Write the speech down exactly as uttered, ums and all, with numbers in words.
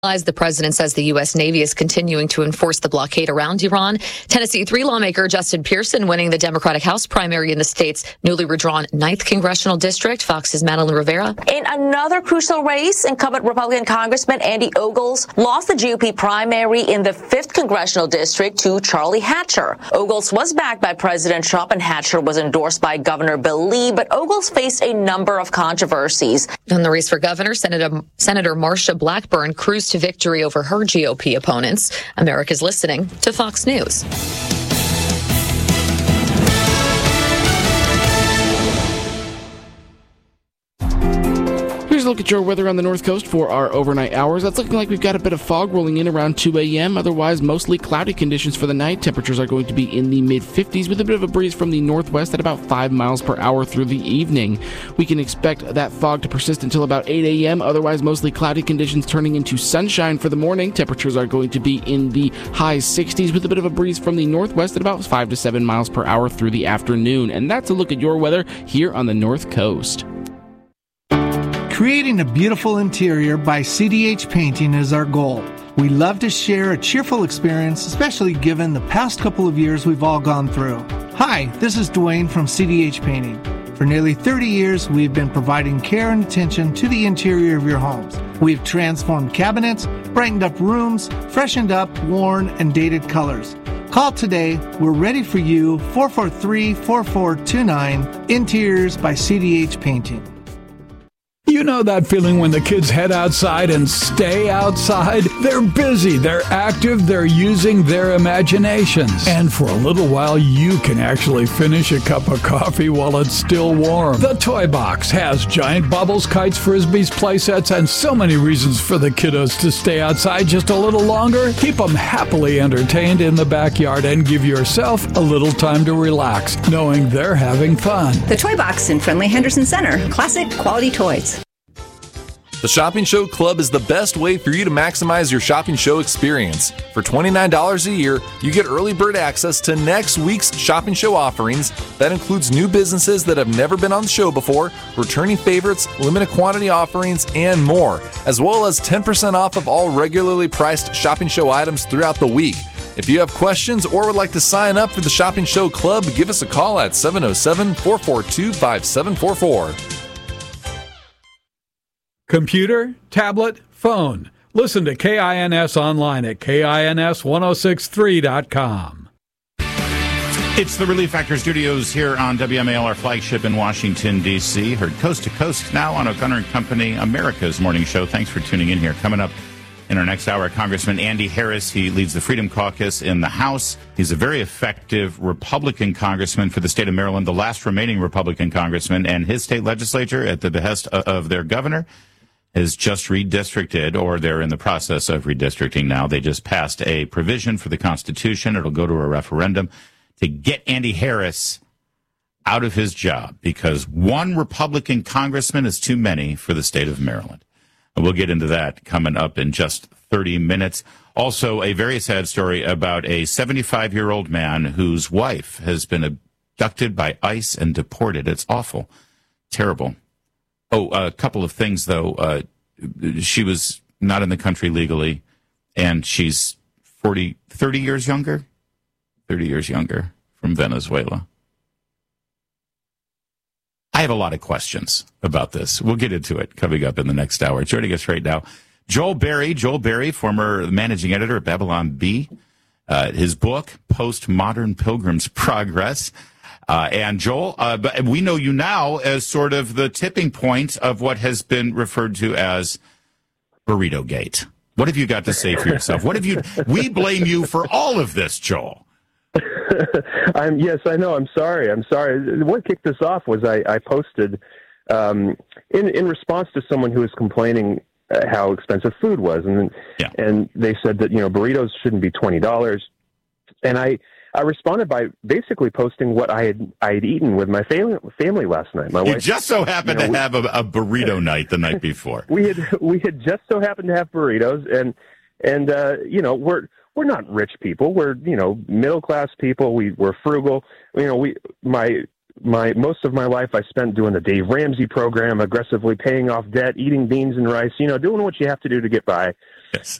The president says the U S. Navy is continuing to enforce the blockade around Iran. Tennessee three lawmaker Justin Pearson winning the Democratic House primary in the state's newly redrawn ninth Congressional District. Fox's Madeline Rivera. In another crucial race, incumbent Republican Congressman Andy Ogles lost the G O P primary in the fifth Congressional District to Charlie Hatcher. Ogles was backed by President Trump and Hatcher was endorsed by Governor Bill Lee, but Ogles faced a number of controversies. In the race for governor, Senator, Senator Marsha Blackburn cruised to victory over her G O P opponents. America's listening to Fox News. Here's a look at your weather on the North Coast for our overnight hours. That's looking like we've got a bit of fog rolling in around two a.m. Otherwise, mostly cloudy conditions for the night. Temperatures are going to be in the mid-fifties with a bit of a breeze from the northwest at about five miles per hour through the evening. We can expect that fog to persist until about eight a.m. Otherwise, mostly cloudy conditions turning into sunshine for the morning. Temperatures are going to be in the high sixties with a bit of a breeze from the northwest at about five to seven miles per hour through the afternoon. And that's a look at your weather here on the North Coast. Creating a beautiful interior by C D H Painting is our goal. We love to share a cheerful experience, especially given the past couple of years we've all gone through. Hi, this is Dwayne from C D H Painting. For nearly thirty years, we've been providing care and attention to the interior of your homes. We've transformed cabinets, brightened up rooms, freshened up worn and dated colors. Call today. We're ready for you. four four three, four four two nine. Interiors by C D H Painting. You know that feeling when the kids head outside and stay outside? They're busy, they're active, they're using their imaginations. And for a little while, you can actually finish a cup of coffee while it's still warm. The Toy Box has giant bubbles, kites, frisbees, play sets, and so many reasons for the kiddos to stay outside just a little longer. Keep them happily entertained in the backyard and give yourself a little time to relax, knowing they're having fun. The Toy Box in friendly Henderson Center. Classic quality toys. The Shopping Show Club is the best way for you to maximize your shopping show experience. For twenty-nine dollars a year, you get early bird access to next week's shopping show offerings. That includes new businesses that have never been on the show before, returning favorites, limited quantity offerings, and more, as well as ten percent off of all regularly priced shopping show items throughout the week. If you have questions or would like to sign up for the Shopping Show Club, give us a call at seven oh seven, four four two, five seven four four. Computer, tablet, phone. Listen to K I N S online at K I N S ten sixty-three dot com. It's the Relief Factor Studios here on W M A L, our flagship in Washington, D C. Heard coast to coast now on O'Connor and Company, America's morning show. Thanks for tuning in here. Coming up in our next hour, Congressman Andy Harris. He leads the Freedom Caucus in the House. He's a very effective Republican congressman for the state of Maryland, the last remaining Republican congressman, and his state legislature, at the behest of their governor, is just redistricted, or they're in the process of redistricting now. They just passed a provision for the Constitution. It'll go to a referendum to get Andy Harris out of his job, because one Republican congressman is too many for the state of Maryland. And we'll get into that coming up in just thirty minutes. Also, a very sad story about a seventy-five-year-old man whose wife has been abducted by ICE and deported. It's awful. Terrible. Oh, a couple of things, though. Uh, she was not in the country legally, and she's forty, thirty years younger, thirty years younger, from Venezuela. I have a lot of questions about this. We'll get into it coming up in the next hour. Joining us right now, Joel Berry. Joel Berry, former managing editor at Babylon Bee. Uh, his book, Postmodern Pilgrim's Progress. Uh, and Joel, uh, but we know you now as sort of the tipping point of what has been referred to as Burrito Gate. What have you got to say for yourself? What have you? We blame you for all of this, Joel. I'm yes, I know. I'm sorry. I'm sorry. What kicked this off was I, I posted um, in in response to someone who was complaining uh, how expensive food was, and yeah. and they said that you know burritos shouldn't be twenty dollars, and I. I responded by basically posting what I had I had eaten with my family family last night. My you wife just so happened you know, to have a, a burrito night the night before. We had we had just so happened to have burritos, and and uh, you know we're we're not rich people. We're you know middle class people. We we're frugal. You know we my my most of my life I spent doing the Dave Ramsey program, aggressively paying off debt, eating beans and rice, you know, doing what you have to do to get by. Yes.